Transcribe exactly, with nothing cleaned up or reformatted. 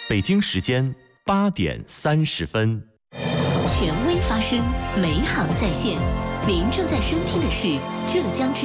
北京时间八点三十分。 权威发声，美好在线。您正在收听的是浙江之